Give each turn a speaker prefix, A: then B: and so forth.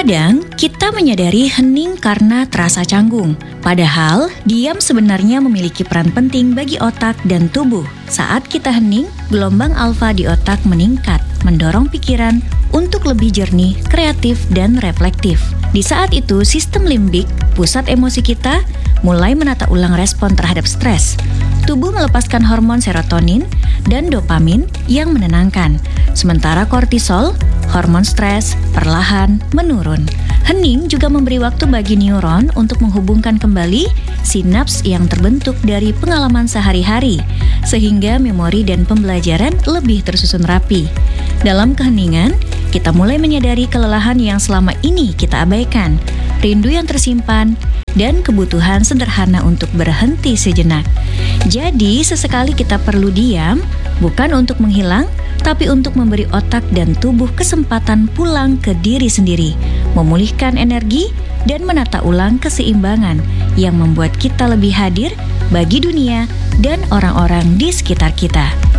A: Terkadang kita menyadari hening karena terasa canggung. Padahal diam sebenarnya memiliki peran penting bagi otak dan tubuh. Saat kita hening, gelombang alfa di otak meningkat, mendorong pikiran untuk lebih jernih, kreatif, dan reflektif. Di saat itu, sistem limbik, pusat emosi kita, mulai menata ulang respon terhadap stres. Tubuh melepaskan hormon serotonin dan dopamin yang menenangkan, sementara kortisol, hormon stres, perlahan menurun. Hening juga memberi waktu bagi neuron untuk menghubungkan kembali sinaps yang terbentuk dari pengalaman sehari-hari, sehingga memori dan pembelajaran lebih tersusun rapi. Dalam keheningan, kita mulai menyadari kelelahan yang selama ini kita abaikan, rindu yang tersimpan, dan kebutuhan sederhana untuk berhenti sejenak. Jadi, sesekali kita perlu diam, bukan untuk menghilang, tapi untuk memberi otak dan tubuh kesempatan pulang ke diri sendiri, memulihkan energi, dan menata ulang keseimbangan yang membuat kita lebih hadir bagi dunia dan orang-orang di sekitar kita.